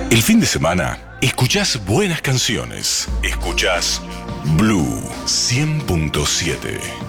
El fin de semana, escuchás buenas canciones. Escuchás Blue 100.7.